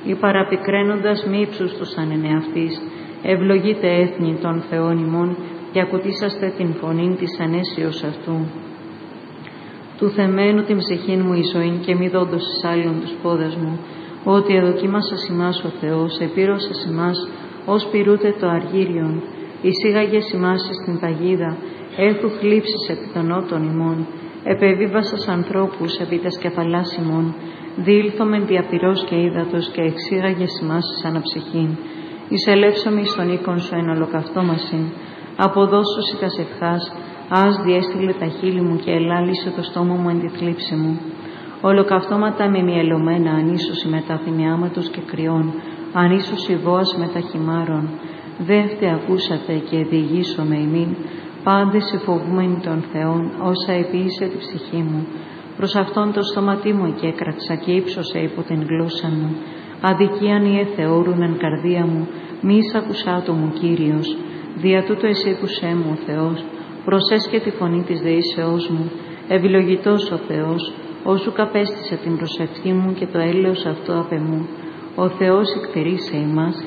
η παραπικραίνοντας μη ύψουστος εν εαυτής, ευλογείτε έθνη των Θεών ημών και ακουτήσαστε την φωνήν της ανέσεως αυτού. Του θεμένου την ψυχήν μου η ζωήν και μη δόντος εις άλλον τους πόδας μου, ότι εδοκίμασας ημάς ο Θεός, επήρωσας ημάς ως πυρούτε το αργύριον, εισήγαγες ημάς στην παγίδα, έλθου θλίψεις επί των νότων ημών, επεβίβασας ανθρώπους επί τας κεφαλάς ημών, διήλθομεν διαπυρός και ύδατος και εξήγαγες ημάς εις αναψυχήν, εισελεύσομη εις τον οίκον σου εν ολοκαυτόμασιν, αποδώσωσι τας ευχάς, ας διέστειλε τα χείλη μου και ελάλησε το στόμα μου εν τη θλίψη μου. Ολοκαυτώματα με μυελωμένα, ανίσωση μετά θυμιάματος και κρυών, ανίσωση βόας μετά χυμάρων. Δεύτε ακούσατε και διηγήσομαι ημίν, πάντες εφοβούμενοι των Θεών, όσα επίησε τη ψυχή μου. Προς αυτόν το στόματί μου εκέκρατσα και ύψωσε υπό την γλώσσα μου. Αδικίαν ή εθεώρουν εν καρδία μου, μη εισακουσά το μου Κύριος. Δια τούτο εσήκουσέ μου ο Θεός, προσέσχε τη φωνή της δεήσεώς μου. Ευλογητός ο Θεός, όσου καπέστησε την προσευχή μου και το έλεος αυτό απ' εμού. Ο Θεός εκτηρήσε ημάς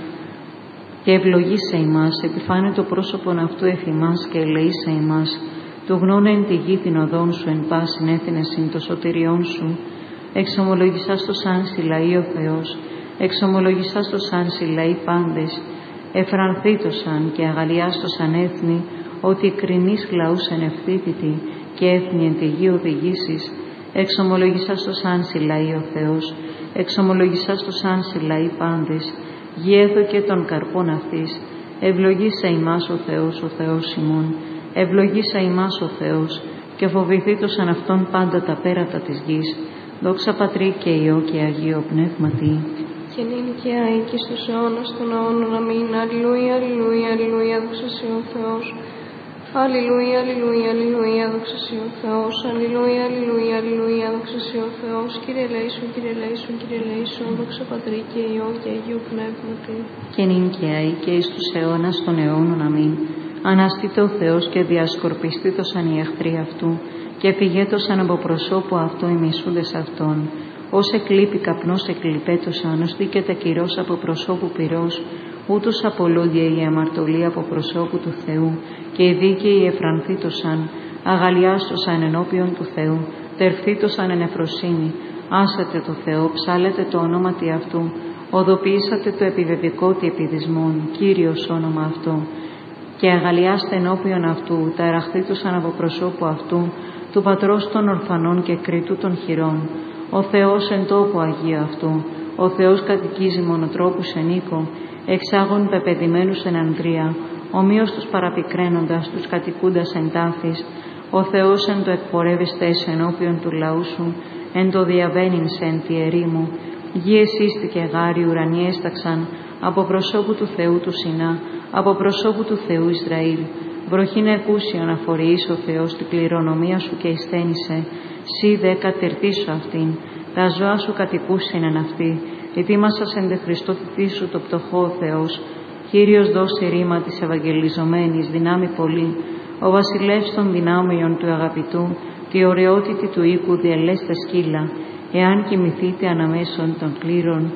και ευλογήσε ημάς, επιφάνε το πρόσωπον αυτού εφ' ημάς και ελεήσε ημάς. Του γνώνε εν τη γη την οδόν σου, εν πάσιν έθινεσιν το σωτηριόν σου. Εξομολογησάς το σαν συλλαεί ο Θεός, εξομολογησάς το σαν συλλαεί πάντες. Εφρανθήτωσαν και αγαλιάστοσαν έθνη, ότι κρινείς λαούς εν ευθύτητη και έθνη εν τη γη οδηγήσεις. Εξομολογησάς το σαν συλλαεί ο Θεός, εξομολογησάς το σαν συλλαεί πάντες. Γη έδωκε των καρπών αυτής, ευλογήσα ημάς ο Θεός ημών, ευλογήσα ημάς ο Θεός, και φοβηθήτωσαν αυτόν πάντα τα πέρατα της γης. Δόξα Πατρί και Υιό και Αγίο Πνεύματι. Και νυν και αεί και στους αιώνας των αιώνων. Αμήν. Αλληλούια, αλληλούια, αλληλούια, δόξα σοι ο Θεός. Αλληλούια, αλληλούια, αλληλούια, δόξα σοι ο Θεός. Αλληλούια, αλληλούια, αλληλούια, δόξα σοι ο Θεός. Κύριε ελέησον, Κύριε ελέησον, Κύριε ελέησον, δόξα Πατρί και Υιό και Αγίου Πνεύματι. Και νυν και αεί και εις τους αιώνας των αιώνων. Αμήν. Αναστείτε ο Θεός και διασκορπιστήτωσαν οι εχθροί αυτού και φυγέτωσαν από προσώπου αυτού οι μισούντες αυτών. Ως εκλείπει καπνός εκλειπέτωσαν, ως δίκαιται κυρός από προσώπου πυρός, ούτως απολούνται η αμαρτωλή από προσώπου του Θεού, και οι δίκαιοι εφρανθήτωσαν, αγαλιάστωσαν ενώπιον του Θεού, τερθήτωσαν εν ευφροσύνη. Άσατε το Θεό, ψάλετε το ονόματι αυτού, οδοποιήσατε το επιβεβικότι επιδισμόν, Κύριος όνομα αυτό. Και αγαλιάστε ενώπιον αυτού, τα εραχθήτωσαν από προσώπου αυτού, του Πατρός των ορφανών και κριτού των χειρών. Ο Θεός εν τόπο Αγίου αυτού, ο Θεός κατοικίζει μονοτρόπους εν οίκο, εξάγων πεπαιδημένους εν ανδρεία, ομοίως τους παραπικραίνοντας, τους κατοικούντας εν τάφης. Ο Θεός εν το εκπορεύεστες ενώπιον του λαού σου, εν το διαβαίνειν σε εν τη ερήμου. Γη εσύστηκε γάρι ουρανιέ έσταξαν, από προσώπου του Θεού του Σινά, από προσώπου του Θεού Ισραήλ. Βροχήν εκούσιον αφορείς ο Θεός την κληρονομία σου και εισθένησε, σύ δε κατερτήσου αυτήν, τα ζώα σου κατοικούσιν εν αυτή, ετοίμασας εν δε Χριστώ σου το πτωχό ο Θεός. Κύριος δώσει ρήμα της ευαγγελιζομένης, δυνάμει πολύ, ο βασιλεύς των δυνάμεων του αγαπητού, τη ωραιότητη του οίκου διελέστε σκύλα, εάν κοιμηθείτε αναμέσων των κλήρων.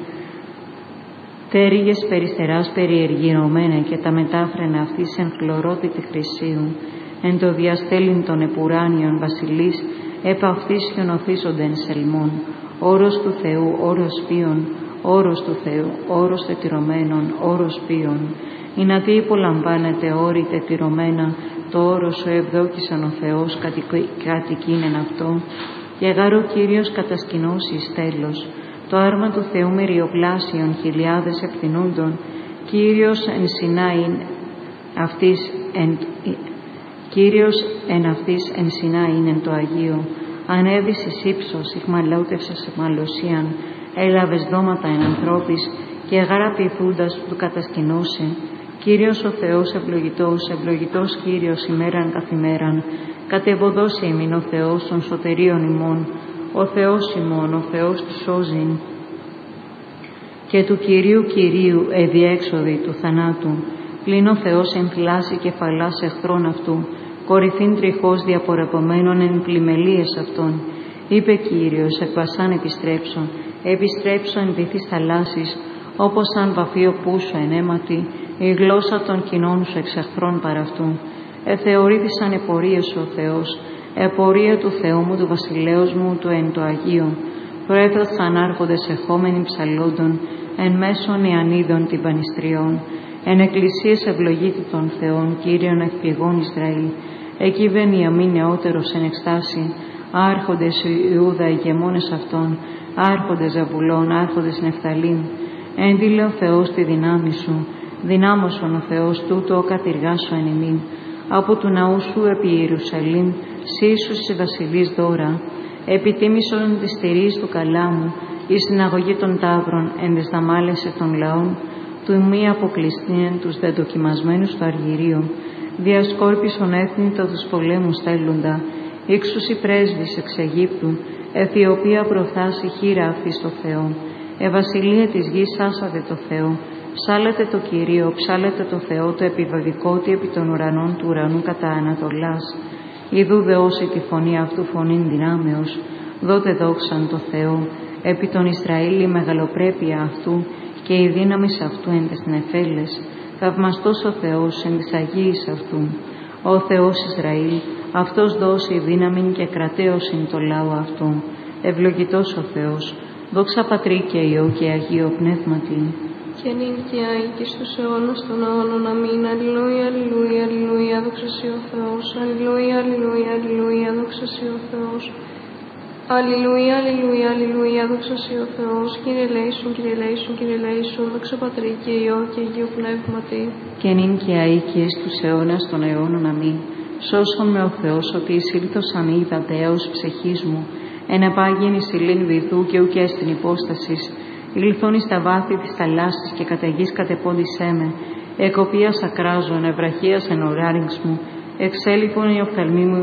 Τέριγες περιστεράς περιεργυρωμένα και τα μετάφρενα αυτής εν χλωρότητη χρυσίου, εν το διαστέλιν των επουράνιων βασιλείς, επ' αυτής χιονοθήσονται σελμών. Όρος του Θεού, όρος πίων, όρος του Θεού, όρος τετυρωμένων, όρος πίων. Η να τι υπολαμβάνεται όρη τετυρωμένα, το όρος ο ευδόκησαν ο Θεός κατοικίνεν αυτό, και γάρο Κύριος κατασκηνώσεις τέλος. Το άρμα του Θεού μεριοπλάσιον χιλιάδες ευθυνούντων, Κύριος εν Σινάιν εν Σινάιν εν το Αγίο. Ανέβης εις ύψος, ηχμαλώτευσας μαλωσίαν, έλαβες δώματα εν ανθρώπης, και γάρα ποιηθούντας του κατασκηνώσε. Κύριος ο Θεός ευλογητός, ευλογητός Κύριος ημέραν καθημέραν, κατεβοδώσει ημίν ο Θεός των σωτερίων ημών, ο Θεός ημών, ο Θεός του σώζειν. Και του Κυρίου Κυρίου εδιέξοδη του θανάτου, πλην ο Θεός εμφυλάσσει κεφαλάς εχθρών αυτού, κορυφήν τριχώς διαπορευωμένων εν πλημελίες αυτών. Είπε Κύριος, εκ βασάν επιστρέψω εν βυθείς θαλάσσης, όπως αν βαφείο πούσο ενέματι, η γλώσσα των κοινών σου εξεχθρών παρ' αυτού. Εθεωρήθησαν επορίες ο Θεός, επορία του Θεού μου, του βασιλέως μου, του εν το Αγίο. Προέφθασαν άρχοντες εχόμενοι ψαλόντων, εν μέσων ιαννίδων τυμπανιστριών, εν εκκλησίες ευλογήτη των Θεών, Κύριον εκπηγών Ισραήλ. Εκεί Βενιαμίν νεότερος εν εκστάση, άρχοντες Ιούδα ηγεμόνες αυτών, άρχοντες Ζαβουλών, άρχοντες Νεφθαλήμ. Ένδυλε ο Θεός τη δυνάμει σου, δυνάμωσον ο Θεός τούτο κατηργάσω εν ημίν. Από του ναού σου επί Ιερουσαλήμ, σύσους η βασιλής δώρα, επιτίμησον της στηρής του καλάμου, η συναγωγή των ταύρων εν τις δαμάλεσαι των λαών, του μη αποκλειστήν τους δε δοκιμασμένους στο αργυρίο, διασκόρπισον έθνητα τους πολέμους θέλοντα, ύξους η πρέσβης εξ Αιγύπτου, Αιθιοπία προφθάσει χείρα αυτή στο Θεό. Βασιλεία της γης άσατε το Θεό, ψάλετε το Κυρίο, ψάλετε το Θεό το επιβεβικότη επί των ουρανών του ουρανού κατά Ανατολάς. Ιδού δεώσει τη φωνή αυτού φωνήν δυνάμεως, δότε δόξαν το Θεό, επί των Ισραήλ η μεγαλοπρέπεια αυτού και η δύναμη αυτού εν τες νεφέλες, θαυμαστός ο Θεός εν της Αγίης αυτού. Ο Θεός Ισραήλ, αυτός δώσει δύναμη και κρατέωσιν το λαό αυτού. Ευλογητός ο Θεός, δόξα Πατρί και Υιό και Αγίο Πνεύματι. Και νυν και άη και στους αιώνας των αιώνων. Αμήν. Αλληλούια, αλληλούια, αλληλούια, δόξα σοι ο Θεός. Αλληλούια, αλληλούια, αλληλούια, δόξα σοι ο Θεός. Αλληλούια, αλληλούια, αλληλούια, δόξα σοι ο Θεός. Κύριε ελέησον, Κύριε ελέησον, Κύριε ελέησον, δόξα Πατρί και Υιό και Αγίο Πνεύματι. Και νυν και άη και στους αιώνας των αιώνων. Αμήν. Σώσον με ο Θεός ότι εισήλθωσαν είδα δέος ψυχής μου, εν επάγγεν εις ηλίν βυθού και ουκ στην υπόστασης, ήλθον εις τα βάθη της θαλάσσης και κατά γης κατεπώδησέ με, εκοπίας ακράζων, ευραχίας εν οράριγς μου, εξέλιπον οι οφθαλμοί μου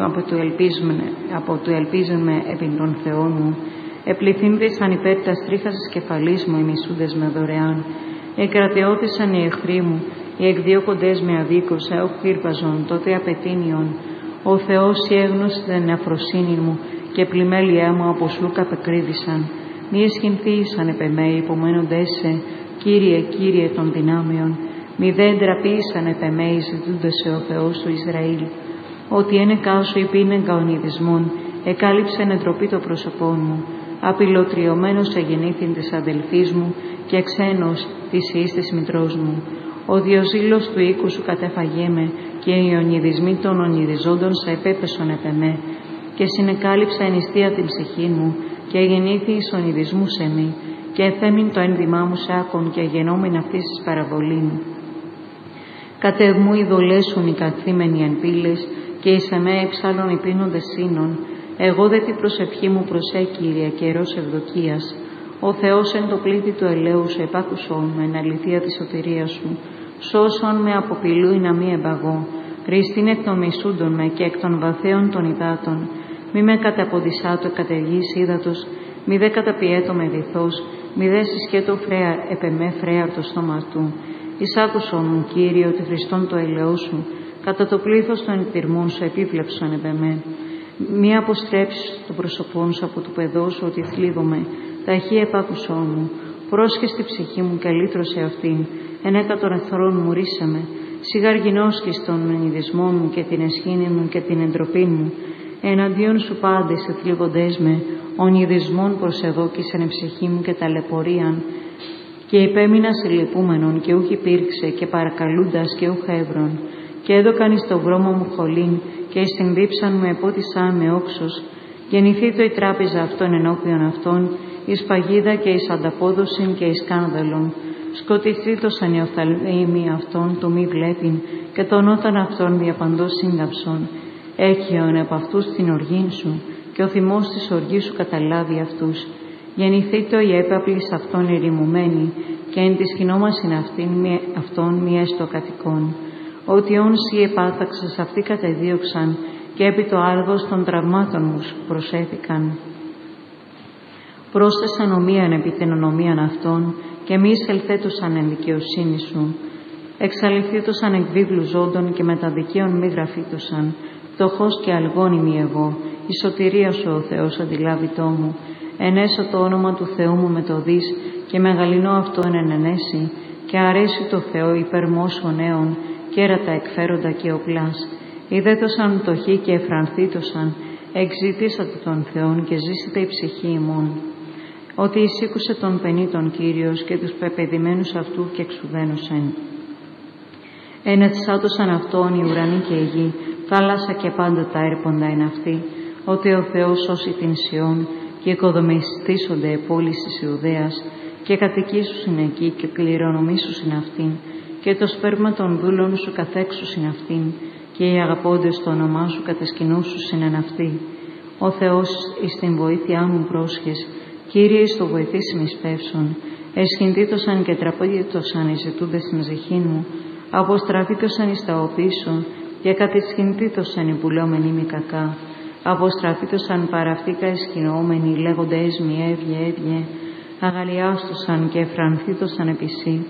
από του ελπίζεμε επί των Θεών μου, επληθύνθησαν υπέρ τας τρίχας της κεφαλής μου οι μισούντες με δωρεάν, εκρατεώθησαν οι εχθροί μου, οι εκδιώκοντες με αδίκως έω χείρπαζον, τότε απαιτήνιον. Ο Θεός η έγνωση δεν αφροσύνη μου και πλημέλειά μου από σλούκα απεκρύβησαν. Μη εσχυνθήσαν επ' εμέ υπομένοντες σε, Κύριε, Κύριε των δυνάμεων. Μη δε εντραπήσαν επ' εμέ ζητούντες σε ο Θεός του Ισραήλ. Ότι ένε κάσου υπήνεγκα ονειδισμών, εκάλυψε εντροπή το πρόσωπόν μου. Απειλωτριωμένος εγεννήθην της αδελφής μου και ξένος της ιής της μητρός μου. Ο διοζήλος του οίκου σου κατέφαγέ με και οι ονειδισμοί των ονειδιζόντων σε επέπεσον επ' εμέ. Και συνεκάλυψα εν νηστεία την ψυχή μου και γεννήθη εις ονειδισμού σε μη και εθέμην το ένδυμά μου σάκον και γενόμην αυτής της παραβολήν. Κατευμού ειδωλέσουν οι καθήμενοι εν πύλες και εις εμέ εξάλλον οι πίνοντες σύνων. Εγώ δε την προσευχή μου προσέ, Κύριε, καιρός ευδοκίας. Ο Θεός εν το πλήθη του ελαίου σου επάκουσον με εν αληθεία τη σωτηρία σου. Σώσον με από πυλούι να μη εμπαγώ. Ριστήν εκ των μισούντων με και εκ των βαθέων των υδάτων. Μη με καταποντισάτω κατεργής ύδατος, μη δε καταπιέτω με βυθός, μη δε συσκέτω επ' εμέ φρέαρ το στόμα του. Εισάκουσον μου, Κύριε, ότι Χριστόν το ελαιό σου, κατά το πλήθος των εκπυρμών σου επίβλεψον επ' εμέ. Μη αποστρέψεις το πρόσωπόν σου από του παιδός σου ότι θλίβομαι, ταχύ επάκουσόν μου. Πρόσχε στη ψυχή μου και λύτρωσε αυτήν, ενέκα των εχθρών μου ρίσε με. Σιγαργινώσκεις των ενηδισμών μου και την εσχήνη μου και την εντροπή μου. Εναντίον σου πάντες εθλίβοντές με, ονειδισμών προσεδόκησεν η ψυχή μου και ταλαιπωρίαν. Και υπέμεινα συλληπούμενον και ούχ υπήρξε και παρακαλούντας και ούχ έβρον. Και έδωκαν εις το βρώμο μου χολήν και εις την δίψαν μου επότισαν με όξος. Γεννηθεί το η τράπεζα αυτών ενώπιον αυτών, εις παγίδα και εις ανταπόδοσιν και εις σκάνδαλον. Σκοτιστήτωσαν οι οφθαλμοί αυτών το μη βλέπειν και τον όταν αυτών διαπαντός σύγκαψον. Έκειον επ' αυτούς την οργήν σου και ο θυμός της οργής σου καταλάβει αυτούς. Γεννηθήτω η έπαπλης αυτών ερημωμένη και εν της κοινόμασιν αυτών μη έστω κατοικών. Ότι όν σοι επάταξες αυτοί κατεδίωξαν και επί το άργος των τραυμάτων μου προσέθηκαν. Πρόσθεσαν ομοίαν επί την ονομίαν αυτών και μη εισελθέτωσαν εν δικαιοσύνη σου. Εξαλειφθήτωσαν εκ βίβλου ζώντων και με τα δικαίων μη γραφήτωσαν. Φτωχός και αλγόνιμη εγώ, η σωτηρία σου ο Θεός αντιλάβητό μου. ενέσω το όνομα του Θεού μου με το δις και μεγαλυνώ αυτό εν ενέσει, και αρέσει το Θεό υπερμόσων αίων, κέρατα εκφέροντα και οπλάς. Ιδέτωσαν πτωχοί και εφρανθήτωσαν, εξζητήσατε τον Θεόν και ζήσετε η ψυχή ημών. Ότι εισήκουσε τον πενήτων Κύριος και τους πεπαιδημένους αυτού και εξουδένωσεν. Ενεθσάτωσαν αυτόν οι ουρανοί και η γη, θάλασσα και πάντα τα έρποντα εν αυτή, ότι ο Θεός σώσει την Σιών και οικοδομηστήσονται πόλεις της Ιουδαίας και κατοικήσουσιν εκεί και κληρονομήσουσιν αυτήν και το σπέρμα των δούλων σου καθέξουσιν αυτήν και οι αγαπώντες το όνομά σου κατασκηνούσουσιν εν αυτή. Ο Θεός εις την βοήθειά μου πρόσχες, Κύριε εις το βοηθήσει μη σπεύσον, εσχυντήτωσαν και τραπέδιτωσαν οι ζητούντες στην ψυχήν μου, αποστραφήτωσαν εις τα οπίσω και κατησχυντήτωσαν οι πουλώμενοι μη κακά, αποστραφήτωσαν παραυτήκα εσχυνόμενοι λέγονται έσμι έβγε, αγαλιάστωσαν και εφρανθήτωσαν επισή.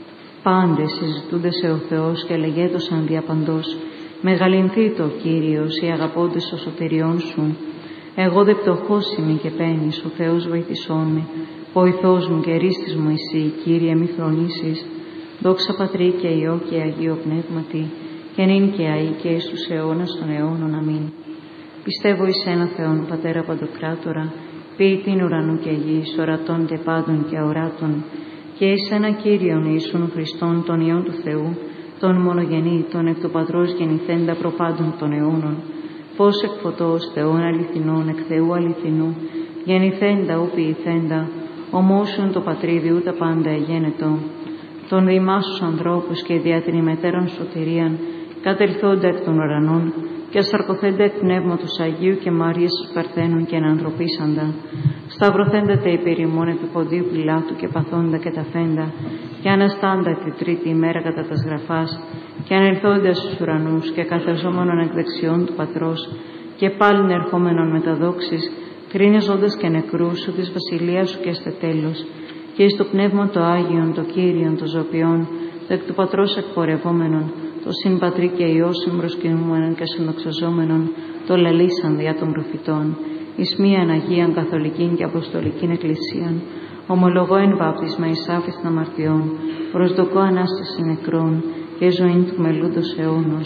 Πάντες συζητούνται ο Θεός και λεγέτωσαν διαπαντός, μεγαλυνθεί το Κύριος οι αγαπώντες ο σωτηριών σου. Εγώ δε πτωχός είμαι και παίνεις, ο Θεός βοηθησόν με, βοηθός μου και ρίστης μου εσύ, Κύριε μη φρονήσεις. Δόξα Πατρί και Υιό και Αγίο Πνεύματι, και νυν και αεί και εις τους αιώνας των αιώνων. Αμήν. Πιστεύω εις ένα Θεόν, Πατέρα Παντοκράτορα, ποιητήν ουρανού και γης, ορατών και πάντων και αοράτων, και εις ένα Κύριον Ιησούν Χριστόν, τον Υιόν του Θεού, τον μονογενή, τον εκ του Πατρός γεννηθέντα προπάντων των αιώνων, φως εκ φωτός Θεών αληθινών, εκ Θεού αληθινού, γεννηθέντα ου ποιηθέντα, ομόσιον το Πατρίδιου τα πάντα εγένετο, των διημάσους ανθρώπους και δια την ημετέραν σωτηρίαν, κατελθόντα εκ των ουρανών, και ασαρκωθέντα εκ πνεύματος Αγίου και Μαρίας Παρθένων και ενανθρωπίσαντα, σταυρωθέντα τα υπερημών επί Ποντίου Πιλάτου και παθόντα και ταφέντα, και αναστάντα τη τρίτη ημέρα κατά τας γραφάς, και ανελθόντα στους ουρανούς και καθεζόμενον εκ δεξιών του Πατρός, και πάλιν ερχόμενον με τα δόξης, κρίνεζοντας και νεκρούς σου της βασιλείας σου και εστε τέλος, και εις το πνεύμα το Άγιον, το Κύριον, το Ζωπιόν, το εκ του Πατρός εκπορευόμενον, το συν Πατρί και Υιό συμπροσκυνούμενον και συνδοξαζόμενον, το λαλήσαν διά των προφητών, εις μίαν Αγίαν Καθολικήν και Αποστολικήν Εκκλησίαν, ομολογώ εν βάπτισμα εις άφης των αμαρτιών, προσδοκώ Ανάσταση νεκρών και ζωήν του μελούντος αιώνος.